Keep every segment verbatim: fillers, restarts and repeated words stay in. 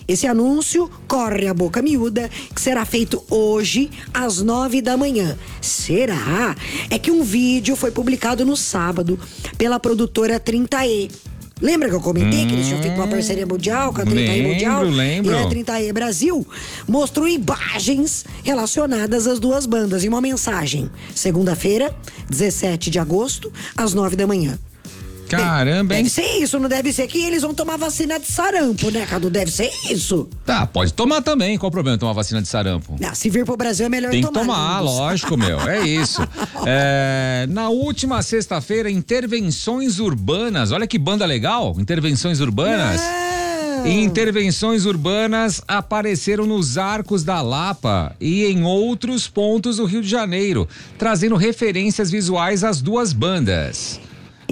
Esse anúncio corre a boca miúda que será feito hoje às nove da manhã. Será? É que um vídeo foi publicado no sábado pela produtora trinta E. Lembra que eu comentei hum, que eles tinham feito uma parceria mundial com a trinta E Mundial? Lembro. E a trinta E Brasil mostrou imagens relacionadas às duas bandas e uma mensagem. Segunda-feira, dezessete de agosto, às nove da manhã. Caramba, hein? Deve ser isso, não deve ser que eles vão tomar vacina de sarampo, né, Cadu? Deve ser isso. Tá, pode tomar também. Qual o problema de tomar vacina de sarampo? Não, se vir pro Brasil é melhor Tem tomar. Tem que tomar, lógico, meu. É isso. É, na última sexta-feira, Intervenções Urbanas. Olha que banda legal. Intervenções Urbanas. Não. Intervenções Urbanas apareceram nos Arcos da Lapa e em outros pontos do Rio de Janeiro, trazendo referências visuais às duas bandas.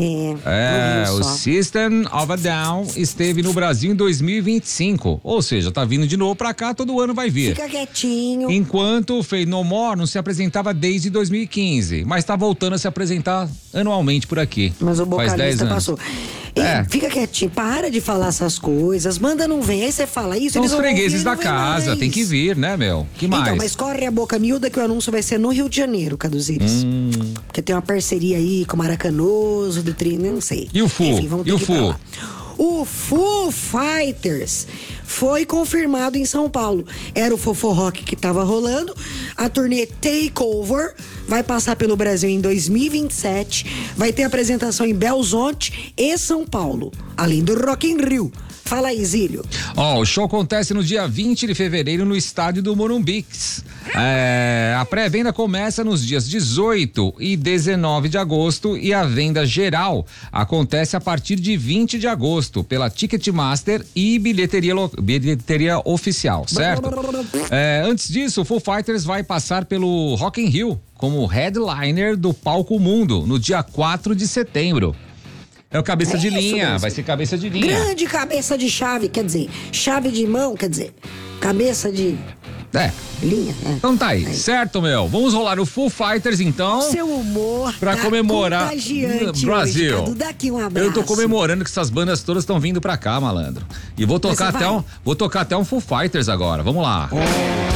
É, é o System of a Down esteve no Brasil em dois mil e vinte e cinco, ou seja, tá vindo de novo pra cá, todo ano vai vir. Fica quietinho. Enquanto o Faith No More não se apresentava desde dois mil e quinze, mas tá voltando a se apresentar anualmente por aqui. Mas o vocalista passou. E É. Fica quietinho, para de falar essas coisas, manda não vem, aí você fala isso, São eles os vão fregueses ouvir, da não vem casa, mais. tem que vir, né, meu? Que mais? Então, mas corre a boca miúda que o anúncio vai ser no Rio de Janeiro, Caduzires. Hum. Porque tem uma parceria aí com o Maracanoso, do Tri, não sei. E o Foo? Enfim, vamos ter E o que ir pra Foo? lá. O Foo Fighters foi confirmado em São Paulo. Era o Fofo Rock que tava rolando. A turnê Takeover vai passar pelo Brasil em dois mil e vinte e sete. Vai ter apresentação em Belo Horizonte e São Paulo, além do Rock in Rio. Fala aí, Zílio. Ó, oh, o show acontece no dia vinte de fevereiro no estádio do Morumbi. É, a pré-venda começa nos dias dezoito e dezenove de agosto e a venda geral acontece a partir de vinte de agosto pela Ticketmaster e bilheteria, bilheteria oficial, certo? É, antes disso, o Foo Fighters vai passar pelo Rock in Rio como headliner do Palco Mundo no dia quatro de setembro. É o cabeça É de isso linha, mesmo. vai ser cabeça de linha. Grande cabeça de chave, quer dizer, chave de mão, quer dizer, cabeça de É. linha. É. Então tá aí, Aí. certo, meu? Vamos rolar o Foo Fighters, então. Seu humor Pra tá comemorar contagiante Brasil. hoje, Cadu. Dá aqui um abraço. Eu tô comemorando que essas bandas todas estão vindo pra cá, malandro. E vou tocar Mas você até vai? um, vou tocar até um Foo Fighters agora. Vamos lá. É.